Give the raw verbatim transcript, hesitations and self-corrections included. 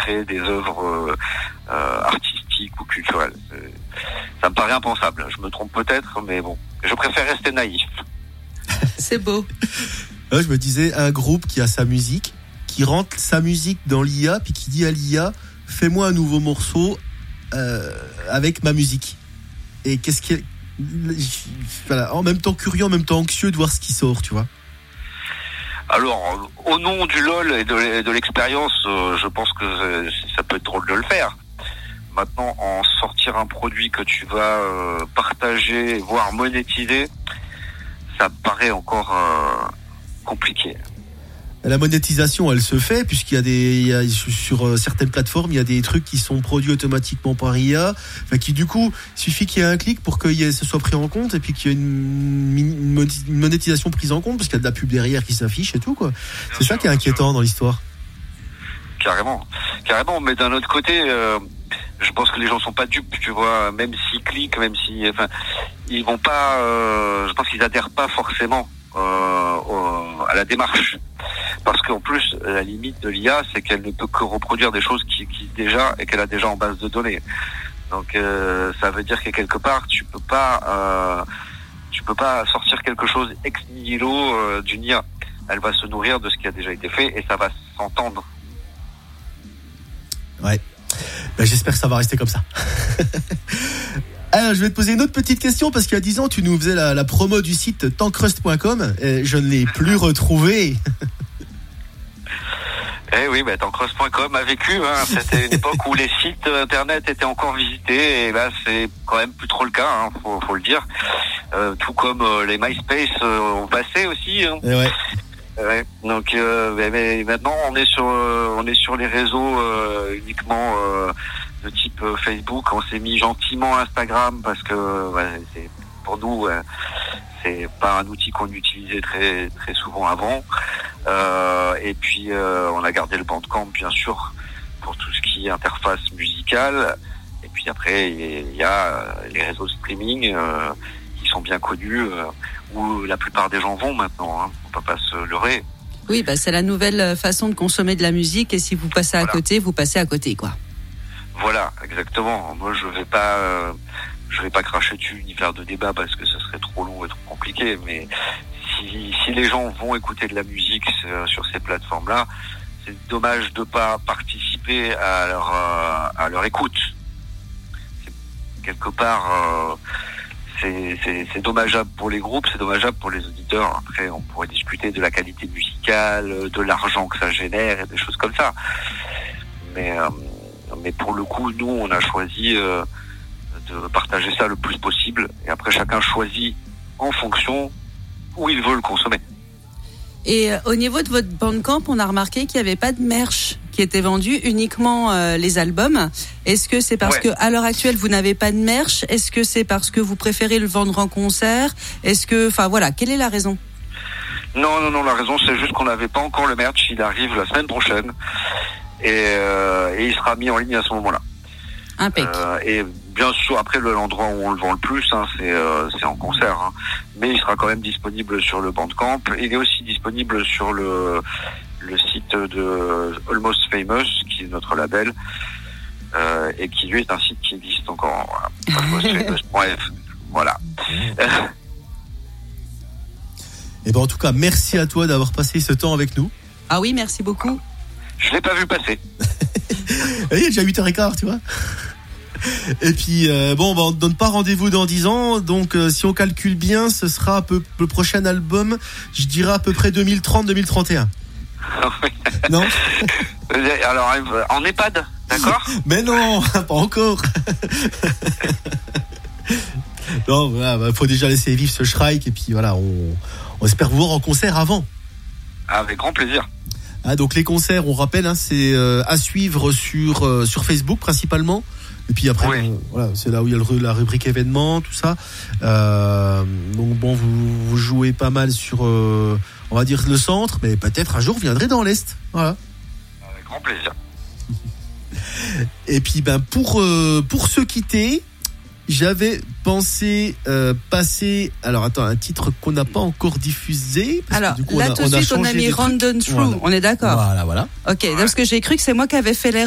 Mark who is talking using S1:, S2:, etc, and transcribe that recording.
S1: créer des œuvres euh, euh, artistiques ou culturelles. C'est, ça me paraît impensable. Je me trompe peut-être, mais bon, je préfère rester naïf.
S2: C'est beau.
S3: Là, je me disais, un groupe qui a sa musique, qui rentre sa musique dans l'I A, puis qui dit à l'I A, fais-moi un nouveau morceau euh, avec ma musique. Et qu'est-ce qui est... Voilà, en même temps curieux, en même temps anxieux de voir ce qui sort, tu vois.
S1: Alors, au nom du LOL et de, de l'expérience, euh, je pense que ça peut être drôle de le faire. Maintenant, en sortir un produit que tu vas euh, partager, voire monétiser, ça me paraît encore euh, compliqué.
S3: La monétisation, elle se fait puisqu'il y a des, il y a, sur certaines plateformes, il y a des trucs qui sont produits automatiquement par I A, enfin, qui du coup, il suffit qu'il y ait un clic pour que ce soit pris en compte et puis qu'il y ait une, une monétisation prise en compte parce qu'il y a de la pub derrière qui s'affiche et tout, quoi. C'est ça qui est inquiétant dans l'histoire.
S1: Carrément, carrément. Mais d'un autre côté, euh, je pense que les gens sont pas dupes, tu vois. Même s'ils cliquent, même si, enfin, ils vont pas. Euh, je pense qu'ils adhèrent pas forcément euh, au, à la démarche. Parce qu'en plus, la limite de l'I A, c'est qu'elle ne peut que reproduire des choses qui existent déjà et qu'elle a déjà en base de données. Donc, euh, ça veut dire que quelque part, tu peux pas, euh, tu peux pas sortir quelque chose ex nihilo euh, d'une I A. Elle va se nourrir de ce qui a déjà été fait et ça va s'entendre.
S3: Ouais. Ben, j'espère que ça va rester comme ça. Alors, je vais te poser une autre petite question parce qu'il y a dix ans, tu nous faisais la, la promo du site tancrust point com et je ne l'ai plus retrouvé.
S1: Eh oui, bah, tancrust point com a vécu. Hein. C'était une époque où les sites internet étaient encore visités et là, c'est quand même plus trop le cas. Hein, faut, faut le dire. Euh, tout comme euh, les MySpace euh, ont passé aussi. Hein.
S3: Et ouais.
S1: Ouais. Donc, euh, mais, mais maintenant, on est sur, euh, on est sur les réseaux euh, uniquement euh, de type euh, Facebook. On s'est mis gentiment Instagram parce que ouais, c'est pour nous. Euh, C'est pas un outil qu'on utilisait très très souvent avant. Euh, et puis euh, on a gardé le Bandcamp bien sûr pour tout ce qui est interface musicale. Et puis après il y a les réseaux de streaming euh, qui sont bien connus euh, où la plupart des gens vont maintenant. Hein. On peut pas se leurrer.
S2: Oui, bah c'est la nouvelle façon de consommer de la musique. Et si vous passez à voilà. côté, vous passez à côté, quoi.
S1: Voilà, exactement. Moi je vais pas. Euh, Je vais pas cracher dessus ni faire de débat parce que ce serait trop long et trop compliqué, mais si, si les gens vont écouter de la musique sur ces plateformes-là, c'est dommage de pas participer à leur, à leur écoute. C'est, quelque part, euh, c'est, c'est, c'est dommageable pour les groupes, c'est dommageable pour les auditeurs. Après, on pourrait discuter de la qualité musicale, de l'argent que ça génère et des choses comme ça. Mais, euh, mais pour le coup, nous, on a choisi... Euh, de partager ça le plus possible et après chacun choisit en fonction où il veut le consommer.
S2: Et euh, au niveau de votre Bandcamp, on a remarqué qu'il n'y avait pas de merch qui était vendu, uniquement euh, les albums. Est-ce que c'est parce ouais. que à l'heure actuelle vous n'avez pas de merch ? Est-ce que c'est parce que vous préférez le vendre en concert ? Est-ce que, enfin voilà, quelle est la raison ?
S1: Non, non, non, la raison c'est juste qu'on n'avait pas encore le merch. Il arrive la semaine prochaine et, euh, et il sera mis en ligne à ce moment-là.
S2: Impec.
S1: Euh, et bien sûr, après le, l'endroit où on le vend le plus, hein, c'est, euh, c'est en concert. Hein. Mais il sera quand même disponible sur le Bandcamp. Il est aussi disponible sur le, le site de Almost Famous, qui est notre label, euh, et qui lui est un site qui existe encore. Voilà. almost famous point f r. Voilà.
S3: Et ben en tout cas, merci à toi d'avoir passé ce temps avec nous.
S2: Ah oui, merci beaucoup.
S1: Je l'ai pas vu passer.
S3: Il est déjà huit heures quinze, tu vois. Et puis euh, bon, bah, on ne donne pas rendez-vous dans dix ans, donc euh, si on calcule bien, ce sera un peu, le prochain album, je dirais à peu près deux mille trente deux mille trente et un. Non.
S1: Alors en EHPAD, d'accord?
S3: Mais non, pas encore. Non, voilà, bah, faut déjà laisser vivre ce Shrike et puis voilà, on, on espère vous voir en concert avant.
S1: Avec grand plaisir.
S3: Ah, donc les concerts, on rappelle, hein, c'est euh, à suivre sur euh, sur Facebook principalement. Et puis après, oui. euh, voilà, c'est là où il y a le, la rubrique événements, tout ça. Euh, donc bon, vous, vous jouez pas mal sur, euh, on va dire le centre, mais peut-être un jour vous viendrez dans l'est. Voilà.
S1: Avec grand plaisir.
S3: Et puis ben pour euh, pour se quitter, j'avais pensé euh, passer, alors attends, un titre qu'on n'a pas encore diffusé. Parce
S2: alors
S3: que, du coup,
S2: là
S3: on a,
S2: tout de suite on a mis Random Through,
S3: voilà.
S2: On est d'accord.
S3: Voilà, voilà.
S2: Ok, parce que j'ai cru que c'est moi qui avais fait l'erreur.